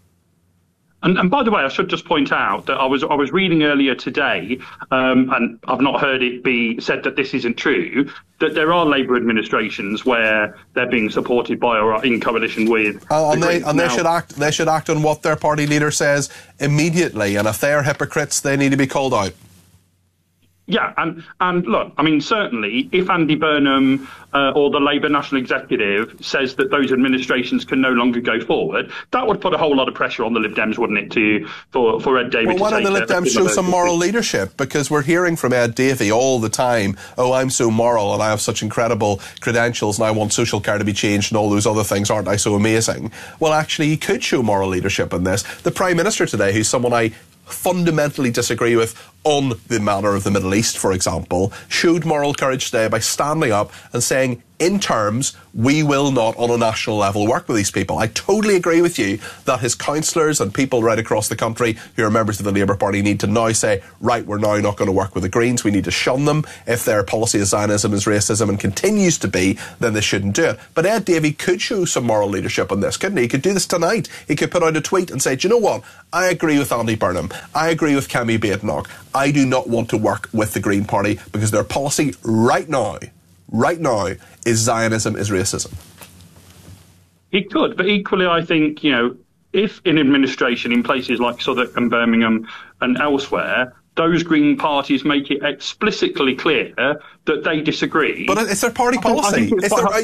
And by the way, I should just point out that I was reading earlier today, and I've not heard it be said that this isn't true, that there are Labour administrations where they're being supported by or are in coalition with. They should act on what their party leader says immediately, and if they're hypocrites, they need to be called out. Yeah, and look, I mean, certainly, if Andy Burnham or the Labour National Executive says that those administrations can no longer go forward, that would put a whole lot of pressure on the Lib Dems, wouldn't it, for Ed Davey to take... Well, why don't the Lib Dems show some moral leadership? Because we're hearing from Ed Davey all the time, oh, I'm so moral and I have such incredible credentials and I want social care to be changed and all those other things, aren't I so amazing? Well, actually, he could show moral leadership in this. The Prime Minister today, who's someone I fundamentally disagree with on the matter of the Middle East, for example, showed moral courage today by standing up and saying, in terms, we will not on a national level work with these people. I totally agree with you that his councillors and people right across the country who are members of the Labour Party need to now say, right, we're now not going to work with the Greens, we need to shun them. If their policy is Zionism, is racism and continues to be, then they shouldn't do it. But Ed Davey could show some moral leadership on this, couldn't he? He could do this tonight. He could put out a tweet and say, do you know what? I agree with Andy Burnham. I agree with Kemi Badenoch. I do not want to work with the Green Party because their policy right now, is Zionism, is racism. He could, but equally I think, you know, if in administration in places like Southwark and Birmingham and elsewhere, those Green parties make it explicitly clear that they disagree. But it's their party policy.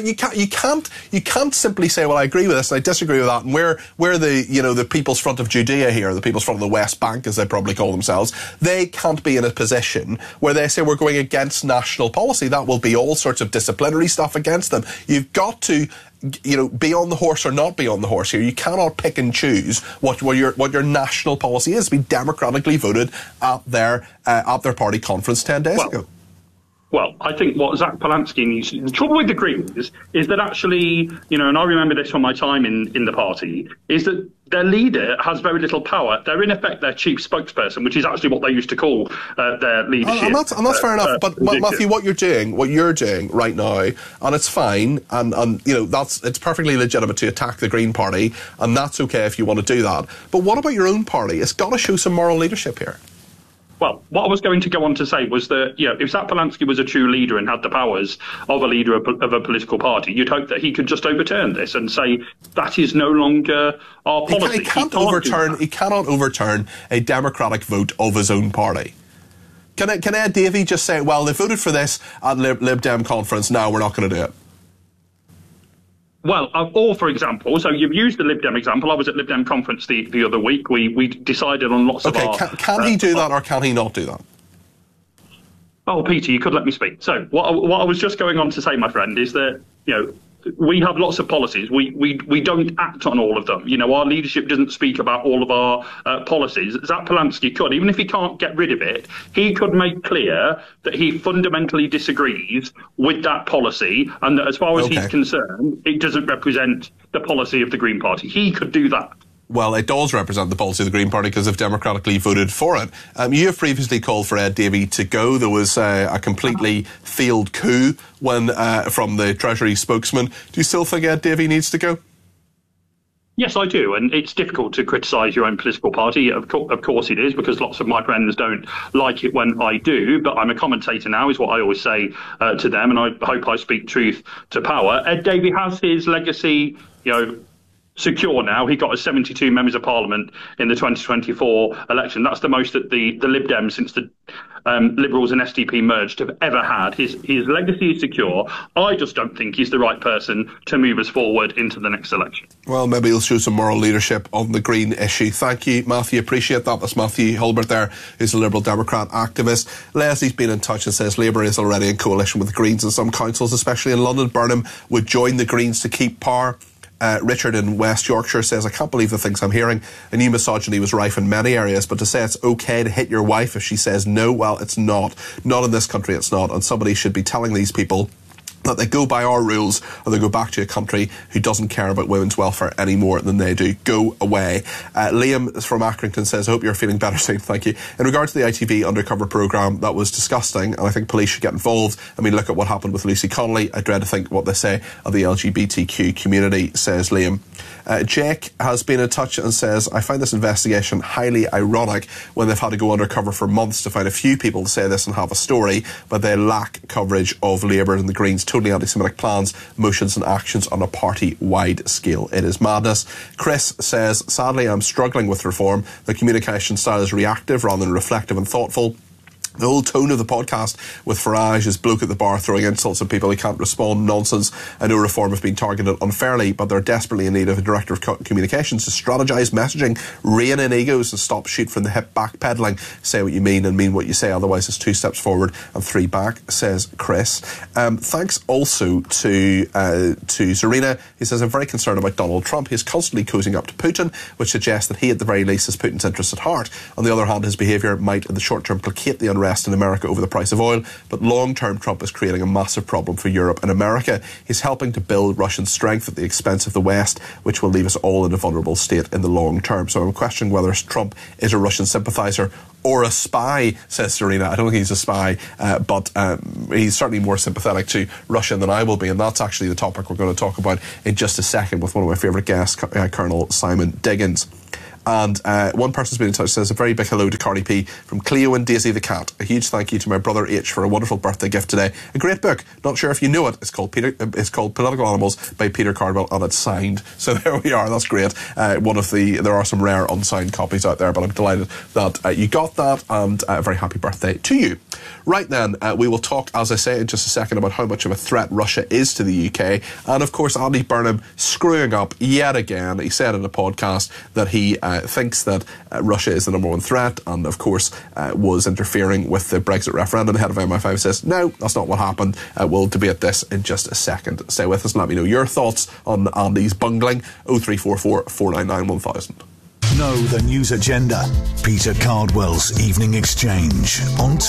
You can't simply say, well, I agree with this and I disagree with that, and we're the People's Front of Judea here, the People's Front of the West Bank, as they probably call themselves. They can't be in a position where they say we're going against national policy. That will be all sorts of disciplinary stuff against them. You've got to, be on the horse or not be on the horse here. You cannot pick and choose what your national policy is. Be democratically voted at their party conference 10 days ago. Well, I think what Zach Polanski needs... The trouble with the Greens is that actually, and I remember this from my time in the party, is that their leader has very little power. They're in effect their chief spokesperson, which is actually what they used to call their leadership. And that's fair enough. But Matthew, what you're doing right now, and it's fine, and it's perfectly legitimate to attack the Green Party, and that's okay if you want to do that. But what about your own party? It's got to show some moral leadership here. Well, what I was going to go on to say was that, if Zach Polanski was a true leader and had the powers of a leader of a political party, you'd hope that he could just overturn this and say that is no longer our policy. He cannot overturn a democratic vote of his own party. Can Ed Davey just say, well, they voted for this at Lib Dem conference, now we're not going to do it? Well, or for example, so you've used the Lib Dem example. I was at Lib Dem conference the other week. We decided on lots of our... Can he do that or can he not do that? Oh, Peter, you could let me speak. So what I was just going on to say, my friend, is that, we have lots of policies. We don't act on all of them. Our leadership doesn't speak about all of our policies. Zach Polanski could, even if he can't get rid of it, he could make clear that he fundamentally disagrees with that policy and that as far as he's concerned, it doesn't represent the policy of the Green Party. He could do that. Well, it does represent the policy of the Green Party because they've democratically voted for it. You have previously called for Ed Davey to go. There was a completely failed coup from the Treasury spokesman. Do you still think Ed Davey needs to go? Yes, I do, and it's difficult to criticise your own political party. Of course it is, because lots of my friends don't like it when I do, but I'm a commentator now, is what I always say to them, and I hope I speak truth to power. Ed Davey has his legacy, secure now. He got his 72 members of parliament in the 2024 election. That's the most that the Lib Dems, since the Liberals and SDP merged, have ever had. His legacy is secure. I just don't think he's the right person to move us forward into the next election. Well, maybe he'll show some moral leadership on the Green issue. Thank you, Matthew. Appreciate that. That's Matthew Hulbert there, who's a Liberal Democrat activist. Leslie's been in touch and says Labour is already in coalition with the Greens in some councils, especially in London. Burnham would join the Greens to keep power. Richard in West Yorkshire says, I can't believe the things I'm hearing. I knew misogyny was rife in many areas, but to say it's okay to hit your wife if she says no, well, it's not. Not in this country, it's not. And somebody should be telling these people that they go by our rules, or they go back to a country who doesn't care about women's welfare any more than they do. Go away. Liam from Accrington says, I hope you're feeling better soon. Thank you. In regard to the ITV undercover programme, that was disgusting, and I think police should get involved. I mean, look at what happened with Lucy Connolly. I dread to think what they say of the LGBTQ community, says Liam. Jake has been in touch and says, I find this investigation highly ironic when they've had to go undercover for months to find a few people to say this and have a story, but they lack coverage of Labour and the Greens' totally anti-Semitic plans, motions and actions on a party-wide scale. It is madness. Chris says, sadly, I'm struggling with reform. The communication style is reactive rather than reflective and thoughtful. The whole tone of the podcast with Farage is bloke at the bar throwing insults at people who can't respond, nonsense. I know reform has been targeted unfairly, but they're desperately in need of a director of communications to strategise messaging, rein in egos and stop shoot from the hip backpedaling. Say what you mean and mean what you say, otherwise it's 2 steps forward and 3 back, says Chris. Thanks also to Zarina. He says, I'm very concerned about Donald Trump. He's constantly cozying up to Putin, which suggests that he at the very least has Putin's interests at heart. On the other hand, his behaviour might in the short term placate the unrest in America over the price of oil, but long-term Trump is creating a massive problem for Europe and America. He's helping to build Russian strength at the expense of the West, which will leave us all in a vulnerable state in the long term. So I'm questioning whether Trump is a Russian sympathiser or a spy, says Serena. I don't think he's a spy, but he's certainly more sympathetic to Russia than I will be, and that's actually the topic we're going to talk about in just a second with one of my favourite guests, Colonel Simon Diggins. And one person's been in touch, says a very big hello to Carly P from Cleo and Daisy the Cat. A huge thank you to my brother H for a wonderful birthday gift today. A great book. Not sure if you know it. It's called Political Animals by Peter Cardwell, and it's signed. So there we are. That's great. There are some rare unsigned copies out there, but I'm delighted that you got that, and a very happy birthday to you. Right then, we will talk, as I say, in just a second about how much of a threat Russia is to the UK, and of course Andy Burnham screwing up yet again. He said in a podcast that he thinks that Russia is the number one threat, and of course was interfering with the Brexit referendum. The head of MI5 says, no, that's not what happened. We'll debate this in just a second. Stay with us and let me know your thoughts on Andy's bungling. 0344 499 1000. Know the news agenda. Peter Cardwell's Evening Exchange on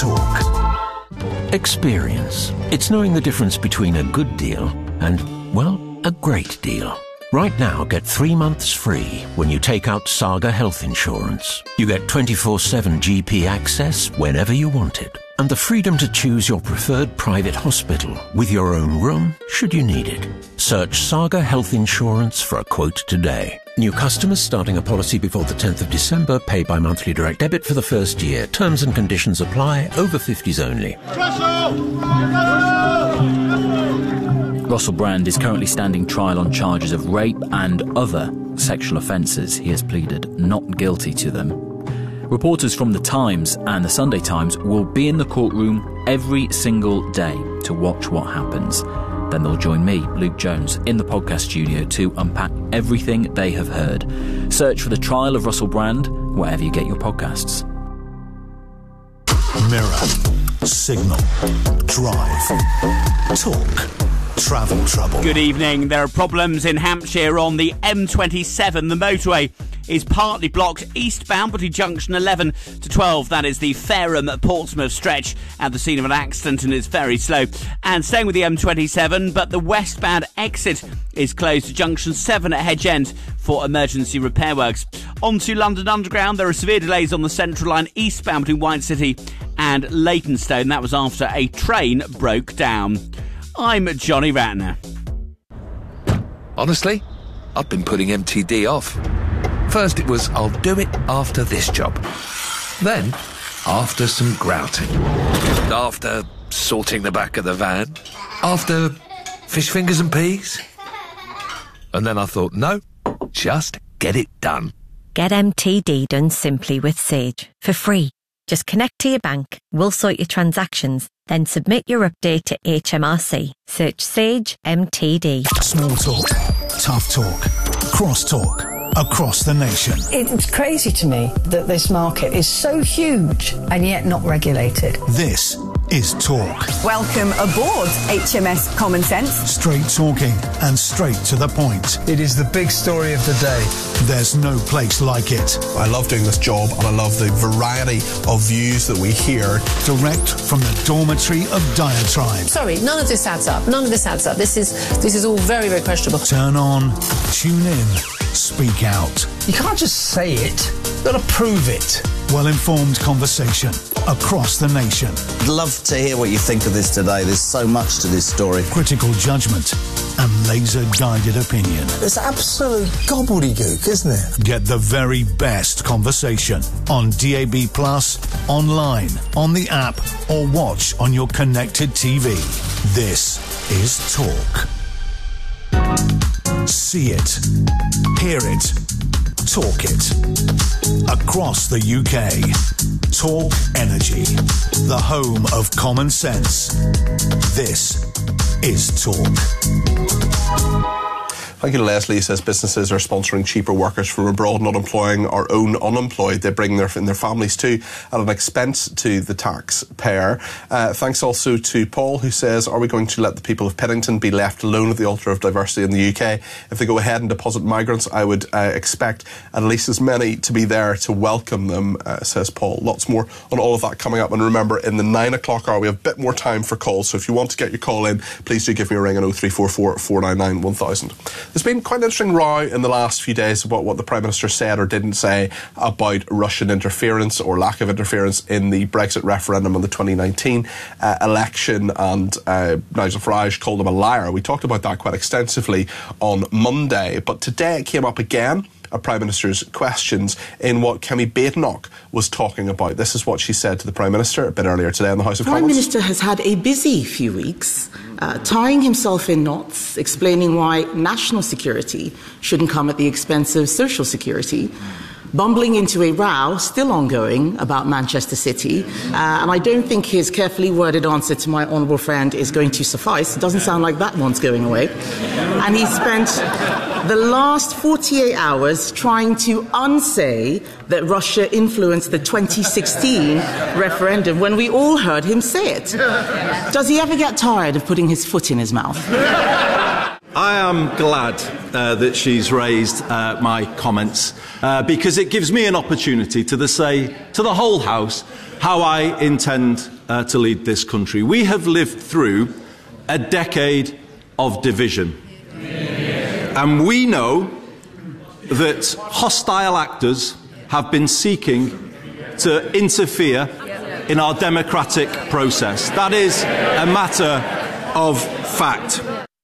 Talk. Experience. It's knowing the difference between a good deal and, well, a great deal. Right now, get 3 months free when you take out Saga Health Insurance. You get 24/7 GP access whenever you want it, and the freedom to choose your preferred private hospital with your own room should you need it. Search Saga Health Insurance for a quote today. New customers starting a policy before the 10th of December pay by monthly direct debit for the first year. Terms and conditions apply. Over 50s only. Russell Brand is currently standing trial on charges of rape and other sexual offences. He has pleaded not guilty to them. Reporters from The Times and The Sunday Times will be in the courtroom every single day to watch what happens. Then they'll join me, Luke Jones, in the podcast studio to unpack everything they have heard. Search for The Trial of Russell Brand wherever you get your podcasts. Mirror, Signal, Drive, Talk. Travel trouble. Good evening. There are problems in Hampshire on the M27. The motorway is partly blocked eastbound between junction 11 to 12. That is the Fareham-Portsmouth stretch at the scene of an accident and is very slow. And staying with the M27, but the westbound exit is closed to junction 7 at Hedge End for emergency repair works. On to London Underground, there are severe delays on the Central Line eastbound between White City and Leytonstone. That was after a train broke down. I'm Johnny Ratner. Honestly, I've been putting MTD off. First it was, I'll do it after this job. Then, after some grouting. After sorting the back of the van. After fish fingers and peas. And then I thought, no, just get it done. Get MTD done simply with Sage for free. Just connect to your bank, we'll sort your transactions, then submit your update to HMRC. Search Sage MTD. Small talk, tough talk, cross talk, across the nation. It's crazy to me that this market is so huge and yet not regulated. This is Talk. Welcome aboard HMS Common Sense. Straight talking and straight to the point. It is the big story of the day. There's no place like it. I love doing this job and I love the variety of views that we hear. Direct from the dormitory of diatribe. Sorry, none of this adds up. None of this adds up. This is all very, very questionable. Turn on, tune in, speak out. You can't just say it. You've got to prove it. Well-informed conversation across the nation. I'd love to hear what you think of this today. There's so much to this story. Critical judgment and laser-guided opinion. It's absolute gobbledygook, isn't it? Get the very best conversation on DAB+, online, on the app, or watch on your connected TV. This is Talk. See it, hear it, talk it. Across the UK, Talk Energy, the home of common sense. This is Talk. Thank you to Leslie. Says businesses are sponsoring cheaper workers from abroad, not employing our own unemployed. They bring their families too at an expense to the taxpayer. Thanks also to Paul, who says, are we going to let the people of Piddington be left alone at the altar of diversity in the UK? If they go ahead and deposit migrants, I would expect at least as many to be there to welcome them, says Paul. Lots more on all of that coming up. And remember, in the 9 o'clock hour, we have a bit more time for calls. So if you want to get your call in, please do give me a ring on 0344 499 1000. There's been quite an interesting row in the last few days about what the Prime Minister said or didn't say about Russian interference or lack of interference in the Brexit referendum on the 2019 election, and Nigel Farage called him a liar. We talked about that quite extensively on Monday, but today it came up again at Prime Minister's questions in what Kemi Badenoch was talking about. This is what she said to the Prime Minister a bit earlier today in the House of Commons. The Prime Minister has had a busy few weeks, tying himself in knots, explaining why national security shouldn't come at the expense of social security, bumbling into a row, still ongoing, about Manchester City. And I don't think his carefully worded answer to my honourable friend is going to suffice. It doesn't sound like that one's going away. And he spent the last 48 hours trying to unsay that Russia influenced the 2016 referendum when we all heard him say it. Does he ever get tired of putting his foot in his mouth? I am glad that she's raised my comments because it gives me an opportunity to say to the whole House how I intend to lead this country. We have lived through a decade of division. And we know that hostile actors have been seeking to interfere in our democratic process. That is a matter of fact.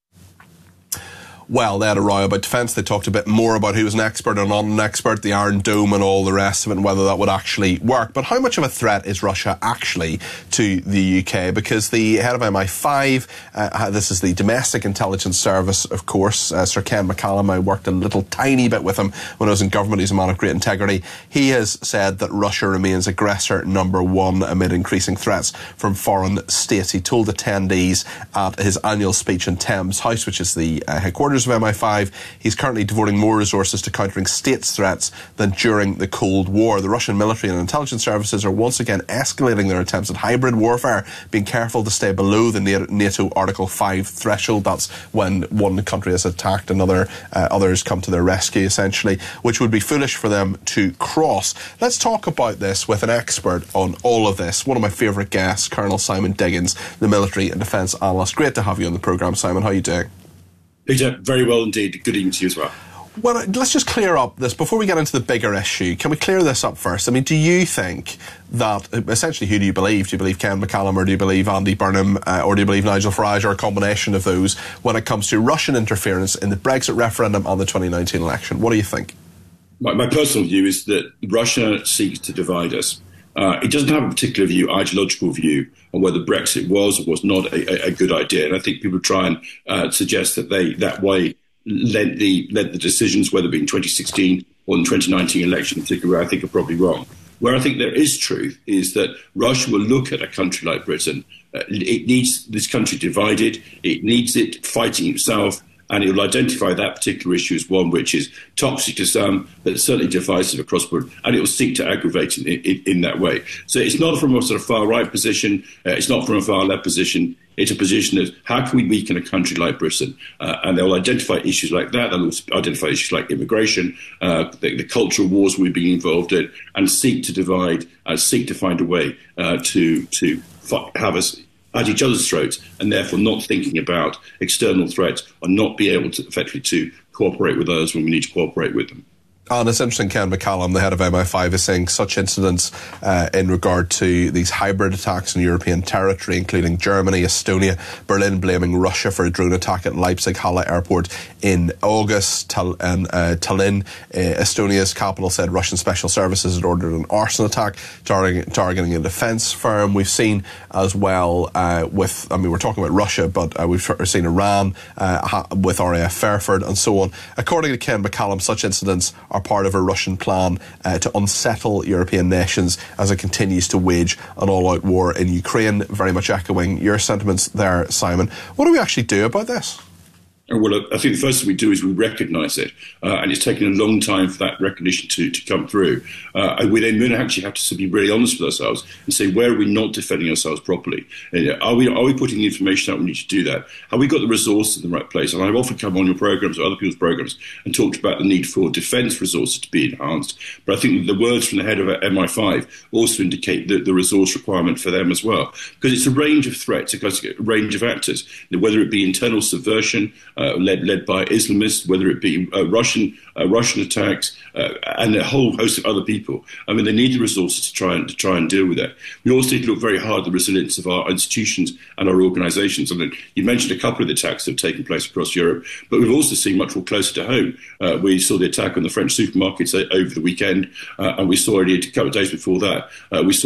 Well, they had a row about defence. They talked a bit more about who was an expert or not an expert, the Iron Dome and all the rest of it, and whether that would actually work. But how much of a threat is Russia actually to the UK? Because the head of MI5, this is the Domestic Intelligence Service, of course, Sir Ken McCallum, I worked a little tiny bit with him when I was in government. He's a man of great integrity. He has said that Russia remains aggressor number one amid increasing threats from foreign states. He told attendees at his annual speech in Thames House, which is the headquarters of MI5, he's currently devoting more resources to countering states' threats than during the Cold War. The Russian military and intelligence services are once again escalating their attempts at hybrid warfare, being careful to stay below the NATO Article 5 threshold. That's when one country is attacked and others come to their rescue, essentially, which would be foolish for them to cross. Let's talk about this with an expert on all of this. One of my favourite guests, Colonel Simon Diggins, the military and defence analyst. Great to have you on the programme, Simon. How are you doing? Peter, very well indeed. Good evening to you as well. Well, let's just clear up this before we get into the bigger issue. Can we clear this up first? I mean, do you think that, essentially, who do you believe? Do you believe Ken McCallum, or do you believe Andy Burnham, or do you believe Nigel Farage, or a combination of those when it comes to Russian interference in the Brexit referendum and the 2019 election? What do you think? My personal view is that Russia seeks to divide us. It doesn't have a particular view, ideological view, on whether Brexit was or was not a good idea. And I think people try and suggest that they that way led the decisions, whether it be in 2016 or in the 2019 election in particular, I think are probably wrong. Where I think there is truth is that Russia will look at a country like Britain. It needs this country divided. It needs it fighting itself. and it will identify that particular issue as one which is toxic to some, but certainly divisive across the board, and it will seek to aggravate in that way. So it's not from a sort of far-right position, it's not from a far-left position, it's a position of how can we weaken a country like Britain? And they'll identify issues like that, they'll also identify issues like immigration, the cultural wars we've been involved in, and seek to divide, seek to find a way to have us at each other's throats, and therefore not thinking about external threats or not be able to effectively to cooperate with others when we need to cooperate with them. And it's interesting, Ken McCallum, the head of MI5, is saying such incidents in regard to these hybrid attacks in European territory, including Germany, Estonia, Berlin blaming Russia for a drone attack at Leipzig-Halle airport in August. Tallinn, Estonia's capital, said Russian special services had ordered an arson attack targeting a defence firm. We've seen as well we're talking about Russia, but we've seen Iran with RAF Fairford and so on. According to Ken McCallum, such incidents are part of a Russian plan to unsettle European nations as it continues to wage an all-out war in Ukraine. Very much echoing your sentiments there, Simon. What do we actually do about this? Well, I think the first thing we do is we recognise it, and it's taken a long time for that recognition to come through. And we then actually have to be really honest with ourselves and say, where are we not defending ourselves properly? Are we putting the information out we need to do that? Have we got the resources in the right place? And I've often come on your programmes or other people's programmes and talked about the need for defence resources to be enhanced. But I think the words from the head of MI5 also indicate the resource requirement for them as well, because it's a range of threats, a range of actors, whether it be internal subversion, led by Islamists, whether it be Russian attacks, and a whole host of other people. I mean, they need the resources to try and deal with that. We also need to look very hard at the resilience of our institutions and our organisations. I mean, you mentioned a couple of the attacks that have taken place across Europe, but we've also seen much more closer to home. We saw the attack on the French supermarkets over the weekend, and we saw already a couple of days before that. We saw